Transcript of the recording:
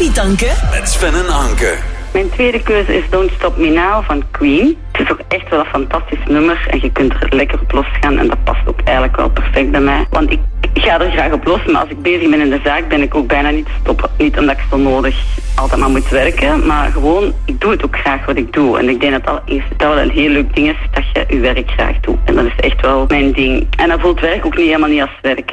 Koffietanken met Sven en Anke. Mijn tweede keuze is Don't Stop Me Now van Queen. Het is ook echt wel een fantastisch nummer en je kunt er lekker op losgaan en dat past ook eigenlijk wel perfect bij mij. Want ik ga er graag op los, maar als ik bezig ben in de zaak ben ik ook bijna niet te stoppen. Niet omdat ik zo nodig altijd maar moet werken, maar gewoon, ik doe het ook graag wat ik doe. En ik denk dat dat wel een heel leuk ding is, dat je je werk graag doet. En dat is echt wel mijn ding. En dat voelt werk ook niet helemaal niet als werk.